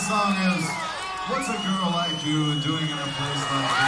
song is What's a Girl Like You Doing in a Place Like This?